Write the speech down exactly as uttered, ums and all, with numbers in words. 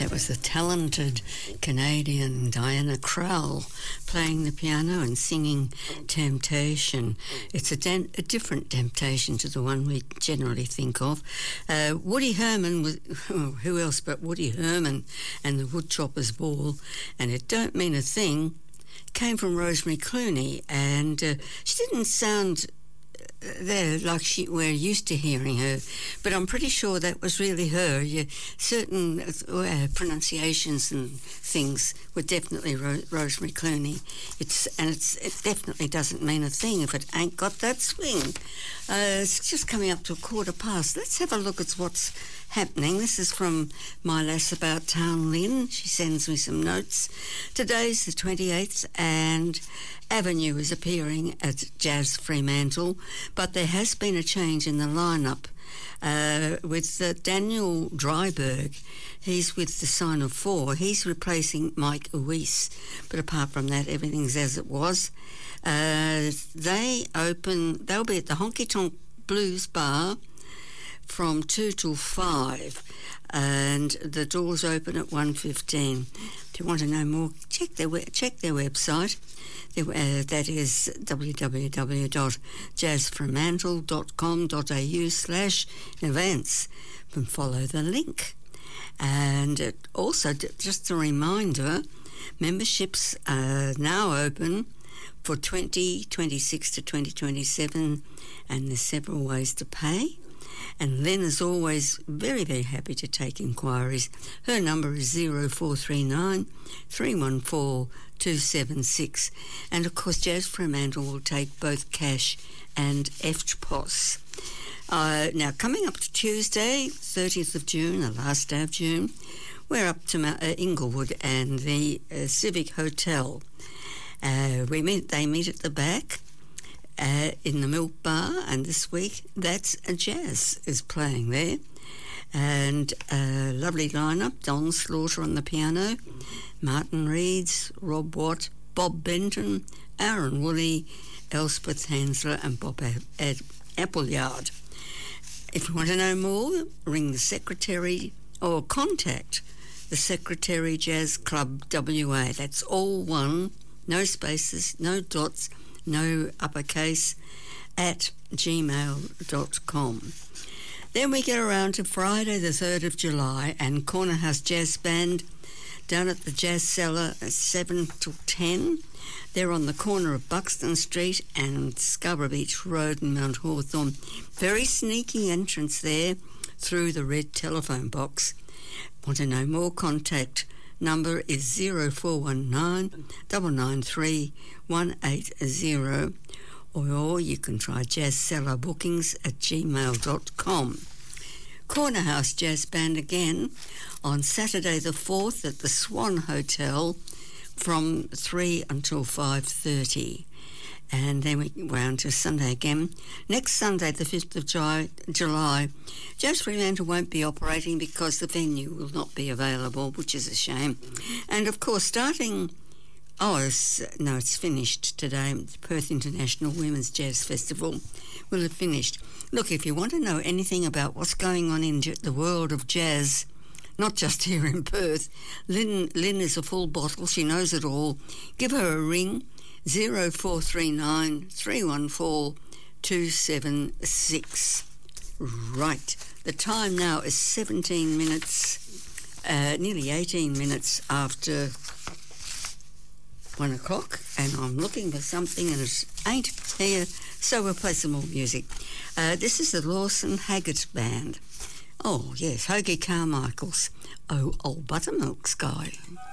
That was the talented Canadian Diana Krall playing the piano and singing Temptation. It's a, dan- a different Temptation to the one we generally think of. Uh, Woody Herman, was, oh, who else but Woody Herman and the Woodchopper's Ball, and It Don't Mean a Thing, came from Rosemary Clooney, and uh, she didn't sound there like she, we're used to hearing her, but I'm pretty sure that was really her. Yeah, certain uh, pronunciations and things were definitely Ro- Rosemary Clooney. It's and it's it definitely doesn't mean a thing if it ain't got that swing. Uh, it's just coming up to a quarter past. Let's have a look at what's happening. This is from my lass about town, Lynn. She sends me some notes. Today's the twenty-eighth, and Avenue is appearing at Jazz Fremantle, but there has been a change in the lineup uh, with uh, Daniel Dryberg. He's with the Sign of Four. He's replacing Mike Uwais, but apart from that, everything's as it was. Uh, they open. They'll be at the Honky Tonk Blues Bar from two till five, and the doors open at one fifteen. If you want to know more, check their we- check their website. Their, uh, that is w w w dot jazz fremantle dot com dot a u slash events, and follow the link. And it also, just a reminder, memberships are now open for twenty twenty-six to twenty twenty-seven, and there's several ways to pay. And Lynn is always very, very happy to take inquiries. Her number is zero four three nine, three one four, two seven six. And, of course, Jazz Fremantle will take both cash and E F T P O S. Uh, now, coming up to Tuesday, thirtieth of June, the last day of June, we're up to Mount, uh, Inglewood and the uh, Civic Hotel. Uh, we meet. They meet at the back. Uh, in the Milk Bar, and this week that's a Jazz is playing there, and a lovely lineup: Don Slaughter on the piano, Martin Reeds, Rob Watt, Bob Benton, Aaron Woolley, Elspeth Hansler and Bob Ad- Ad- Appleyard. If you want to know more, ring the secretary or contact the Secretary Jazz Club W A. That's all one, no spaces, no dots, no uppercase, at gmail dot com. Then we get around to Friday the third of July, and Corner House Jazz Band down at the Jazz Cellar at seven till ten. They're on the corner of Buxton Street and Scarborough Beach Road in Mount Hawthorn. Very sneaky entrance there through the red telephone box. Want to know more? Contact number is zero four one nine, nine nine three, one eight zero, or you can try Jazz Cellar Bookings at gmail dot com. Corner House Jazz Band again on Saturday the fourth at the Swan Hotel from three until five thirty. And then we round to Sunday again. Next Sunday, the fifth of July, Jazz Fremantle won't be operating because the venue will not be available, which is a shame. And, of course, starting... Oh, it's, no, it's finished today. The Perth International Women's Jazz Festival will have finished. Look, if you want to know anything about what's going on in the world of jazz, not just here in Perth, Lynn, Lynn is a full bottle. She knows it all. Give her a ring. zero four three nine, three one four, two seven six. Right. The time now is seventeen minutes, uh, nearly eighteen minutes after one o'clock, and I'm looking for something and it ain't here, so we'll play some more music. Uh, this is the Lawson Haggart Band. Oh, yes, Hoagie Carmichael's Oh, Old Buttermilk Sky.